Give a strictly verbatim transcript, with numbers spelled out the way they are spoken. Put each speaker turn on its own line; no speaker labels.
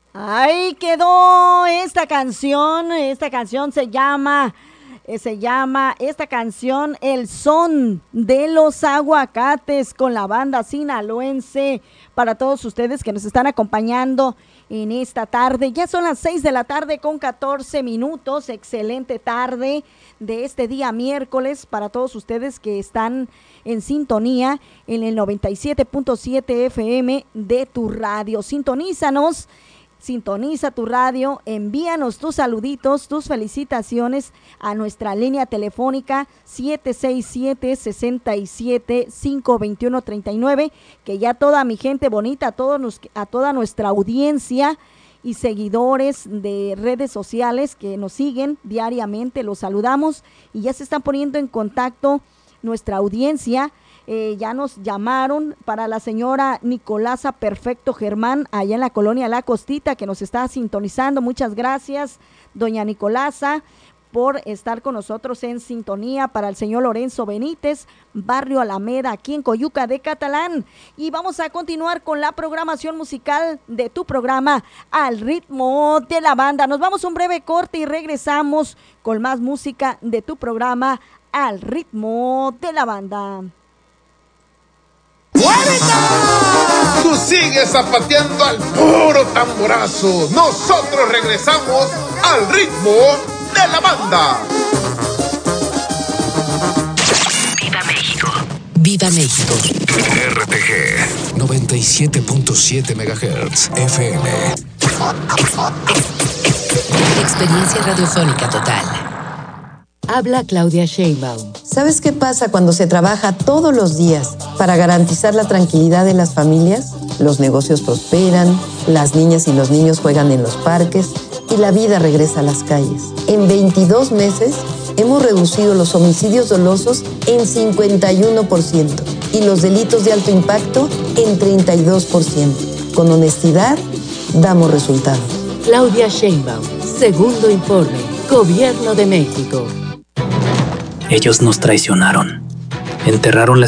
Ahí quedó esta canción, esta canción se llama, eh, se llama esta canción El Son de los Aguacates con la banda sinaloense. Para todos ustedes que nos están acompañando en esta tarde, ya son las seis de la tarde con catorce minutos, excelente tarde de este día miércoles para todos ustedes que están en sintonía en el noventa y siete punto siete F M de tu radio. Sintonízanos. Sintoniza tu radio, envíanos tus saluditos, tus felicitaciones a nuestra línea telefónica siete seis siete, seis siete, cinco dos uno, tres nueve, que ya toda mi gente bonita, a, todos nos, a toda nuestra audiencia y seguidores de redes sociales que nos siguen diariamente, los saludamos y ya se están poniendo en contacto nuestra audiencia. Eh, ya nos llamaron para la señora Nicolasa Perfecto Germán, allá en la colonia La Costita, que nos está sintonizando. Muchas gracias, doña Nicolasa, por estar con nosotros en sintonía. Para el señor Lorenzo Benítez, barrio Alameda, aquí en Coyuca de Catalán. Y vamos a continuar con la programación musical de tu programa Al Ritmo de la Banda. Nos vamos a un breve corte y regresamos con más música de tu programa Al Ritmo de la Banda.
¡Muérete! Tú sigues zapateando al puro tamborazo. Nosotros regresamos al ritmo de la banda.
¡Viva México! ¡Viva México!
R T G noventa y siete punto siete megahertz F M.
Experiencia radiofónica total. Habla Claudia Sheinbaum.
¿Sabes qué pasa cuando se trabaja todos los días para garantizar la tranquilidad de las familias? Los negocios prosperan, las niñas y los niños juegan en los parques y la vida regresa a las calles. En veintidós meses hemos reducido los homicidios dolosos en cincuenta y uno por ciento y los delitos de alto impacto en treinta y dos por ciento. Con honestidad, damos resultados.
Claudia Sheinbaum, segundo informe, Gobierno de México.
Ellos nos traicionaron. Enterraron la